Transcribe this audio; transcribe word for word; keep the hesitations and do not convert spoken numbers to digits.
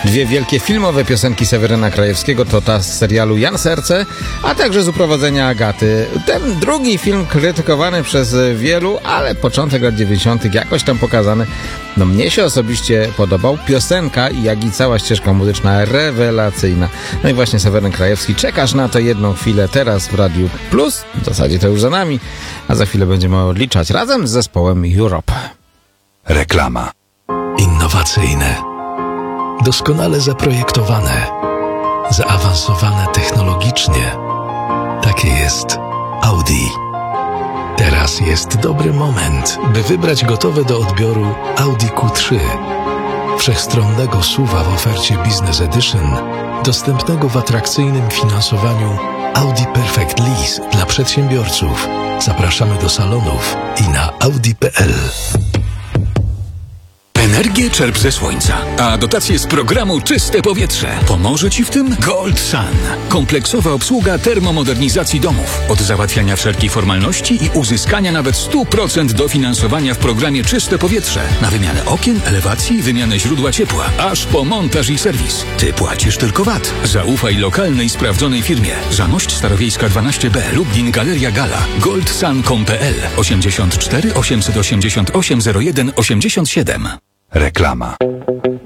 Dwie wielkie filmowe piosenki Seweryna Krajewskiego to ta z serialu Jan Serce, a także z uprowadzenia Agaty. Ten drugi film krytykowany przez wielu, ale początek lat dziewięćdziesiątych jakoś tam pokazany. No mnie się osobiście podobał. Piosenka, jak i cała ścieżka muzyczna rewelacyjna. No i właśnie Seweryn Krajewski. Czekasz na to jedną chwilę teraz w Radiu Plus. W zasadzie to już za nami, a za chwilę będziemy odliczać razem z zespołem Europe. Reklama. Innowacyjne, doskonale zaprojektowane, zaawansowane technologicznie. Takie jest Audi. Teraz jest dobry moment, by wybrać gotowe do odbioru Audi Q trzy. Wszechstronnego suva w ofercie Business Edition, dostępnego w atrakcyjnym finansowaniu Audi Perfect Lease dla przedsiębiorców. Zapraszamy do salonów i na audi kropka p l. Energię czerp ze słońca, a dotacje z programu Czyste Powietrze. Pomoże Ci w tym Gold Sun. Kompleksowa obsługa termomodernizacji domów. Od załatwiania wszelkich formalności i uzyskania nawet sto procent dofinansowania w programie Czyste Powietrze. Na wymianę okien, elewacji, wymianę źródła ciepła, aż po montaż i serwis. Ty płacisz tylko V A T. Zaufaj lokalnej, sprawdzonej firmie. Zamość Starowiejska dwanaście B, Lublin, Galeria Gala. goldsun kropka com kropka p l osiemdziesiąt cztery osiemset osiemdziesiąt osiem zero jeden osiemdziesiąt siedem. Reklama.